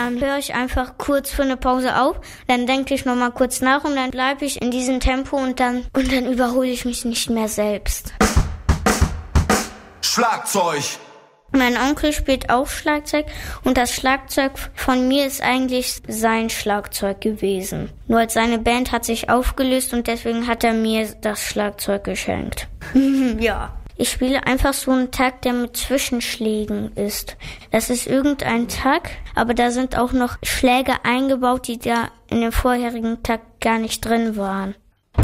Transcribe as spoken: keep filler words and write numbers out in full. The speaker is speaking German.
dann höre ich einfach kurz für eine Pause auf, dann denke ich nochmal kurz nach und dann bleibe ich in diesem Tempo und dann, und dann überhole ich mich nicht mehr selbst. Schlagzeug. Mein Onkel spielt auch Schlagzeug und das Schlagzeug von mir ist eigentlich sein Schlagzeug gewesen. Nur seine Band hat sich aufgelöst und deswegen hat er mir das Schlagzeug geschenkt. Ja. Ich spiele einfach so einen Takt, der mit Zwischenschlägen ist. Das ist irgendein Takt, aber da sind auch noch Schläge eingebaut, die da in dem vorherigen Takt gar nicht drin waren.